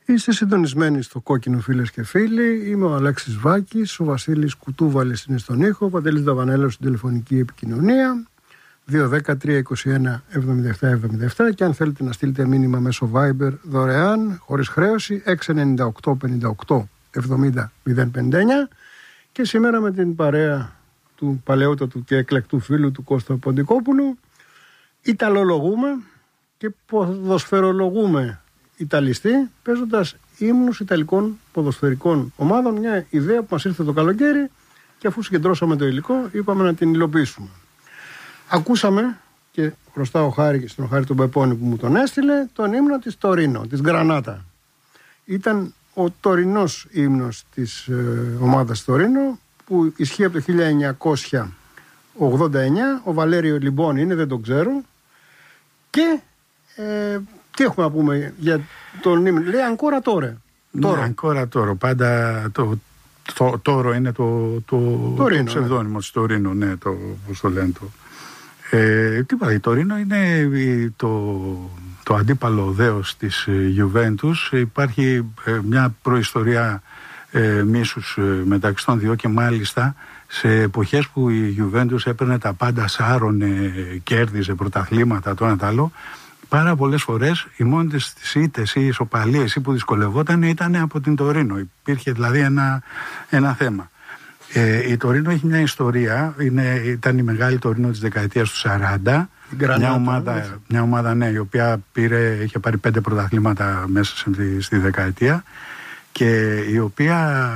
Είστε συντονισμένοι στο Κόκκινο, φίλες και φίλοι. Είμαι ο Αλέξης Βάκης, ο Βασίλης Κουτούβαλης είναι στον ήχο, ο Παντελής Δαβανέλος στην τηλεφωνική επικοινωνία. 2-10-321-77-77 και αν θέλετε να στείλετε μήνυμα μέσω Viber δωρεάν, χωρίς χρέωση, 698-58-70-059. Και σήμερα με την παρέα του παλαιότατου και εκλεκτού φίλου του Κώστα Ποντικόπουλου ιταλολογούμε και ποδοσφαιρολογούμε Ιταλιστή, παίζοντας ύμνους Ιταλικών ποδοσφαιρικών ομάδων. Μια ιδέα που μας ήρθε το καλοκαίρι και αφού συγκεντρώσαμε το υλικό είπαμε να την υλοποιήσουμε. Ακούσαμε και χρωστάω χάρη στον Χάρη τον Πεπώνη που μου τον έστειλε, τον ύμνο της Τωρίνο, της Γκρανάτα. Ήταν ο τωρινός ύμνος της ομάδας Τωρίνο που ισχύει από το 1989. Ο Βαλέριο Λιμπόνι είναι, δεν τον ξέρω. Και τι έχουμε να πούμε για τον ύμνο? Λέει αγκόρα τώρα. Αγκόρα τώρα. Πάντα το τόρο είναι το ψευδόνυμο της Τωρίνο. Ναι, πώς το λένε το. Τίποτα, η Τωρίνο είναι το αντίπαλο δέος της Γιουβέντους. Υπάρχει μια προϊστορία μίσους μεταξύ των δύο και μάλιστα σε εποχές που η Γιουβέντους έπαιρνε τα πάντα, σάρωνε, κέρδιζε πρωταθλήματα, το ένα το άλλο. Πάρα πολλές φορές οι μόνες της ήττες ή ισοπαλίες ή που δυσκολευόταν ήταν από την Τωρίνο. Υπήρχε δηλαδή ένα θέμα. Η Τωρίνο έχει μια ιστορία. Ήταν η μεγάλη Τωρίνο της δεκαετίας του 40. Μια ομάδα ναι, η οποία είχε πάρει 5 πρωταθλήματα μέσα στη δεκαετία και η οποία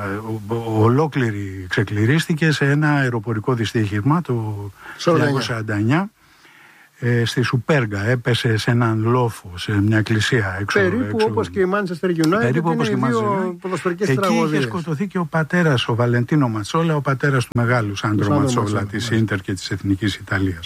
ολόκληρη ξεκληρίστηκε σε ένα αεροπορικό δυστύχημα το 1949. Στη Σουπέργα έπεσε σε έναν λόφο, σε μια εκκλησία έξω. Περίπου όπως και η Manchester United. Περίπου όπως και οι δύο ποδοσφαιρικές τραγωδίες. Εκεί είχε σκοτωθεί και ο πατέρας, ο Βαλεντίνο Ματσόλα, ο πατέρας του μεγάλου Σάντρο Ματσόλα της Ίντερ και της Εθνικής Ιταλίας.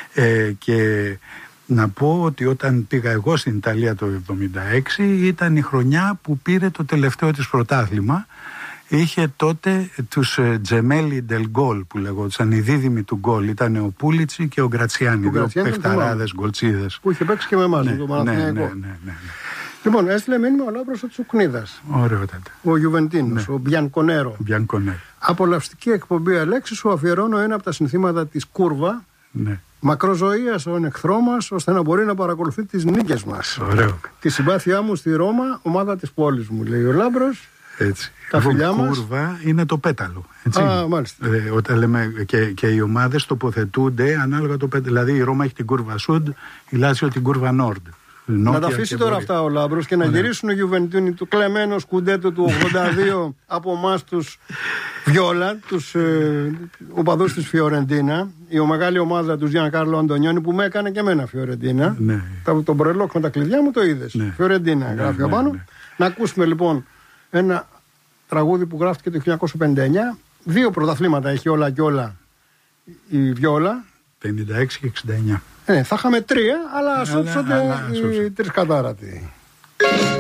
Και να πω ότι όταν πήγα εγώ στην Ιταλία το 1976 ήταν η χρονιά που πήρε το τελευταίο της πρωτάθλημα. Είχε τότε τους Τζεμέλι Ντελ Γκολ που λεγόντουσαν, οι δίδυμοι του γκολ. Ήταν ο Πούλιτσι και ο Γκρατσιάνι, δύο παιχταράδες, γκολτσίδες. Που είχε παίξει και με εμάς, το Παναθηναϊκό. Ναι. Λοιπόν, έστειλε μήνυμα ο Λάμπρος ο Τσουκνίδας. Ωραιότατα. Ο Γιουβεντίνος, ο Μπιανκονέρο. Απολαυστική εκπομπή, Αλέξη, σου αφιερώνω ένα από τα συνθήματα της Κούρβα. Ναι. Μακροζωία στον εχθρό μας, ώστε να μπορεί να παρακολουθεί τις νίκες μας. Ωραίο. Τη συμπάθειά μου στη Ρώμα, ομάδα της πόλης μου, λέει ο Λάμπρος. Έτσι. Τα φιλιά μας. Κούρβα είναι το πέταλο. Έτσι. Μάλιστα. Όταν λέμε και οι ομάδες τοποθετούνται ανάλογα το πέταλο. Δηλαδή η Ρώμα έχει την κούρβα Σουντ, η Λάτσιο την κούρβα Νόρντ. Να τα αφήσει τώρα αυτά ο Λάμπρος και να γυρίσουν οι Γιουβεντίνοι του κλεμμένο σκουντέτο του 82 από εμάς τους Βιόλα, τους οπαδούς της Φιωρεντίνα, η μεγάλη ομάδα του Γιάν Κάρλο Αντωνιόνι που με έκανε και εμένα Φιωρεντίνα. Ναι. Τον μπρελόκ με τα κλειδιά μου το είδες. Ναι. Φιωρεντίνα γράφει απάνω. Ναι. Να ακούσουμε λοιπόν ένα τραγούδι που γράφτηκε το 1959. 2 πρωταθλήματα έχει όλα και όλα η Βιόλα. 56 και 69. Θα είχαμε 3, αλλά σώψονται οι 3 κατάρατοι.